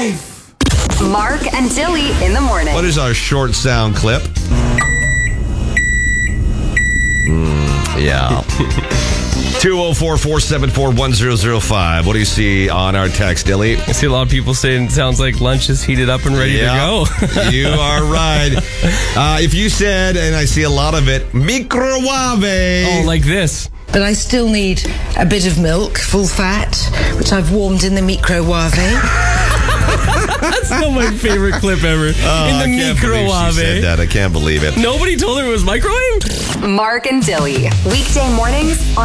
life. Mark and Dilly in the morning. What is our short sound clip? Yeah. 204-474-1005. What do you see on our text, Dilly? I see a lot of people saying it sounds like lunch is heated up and ready to go. You are right. If you said, and I see a lot of it, microwave. Oh, like this. But I still need a bit of milk, full fat, which I've warmed in the microwave. That's still my favorite clip ever. I can't believe she said that. I can't believe it. Nobody told her it was microwave? Mark and Dilly. Weekday mornings on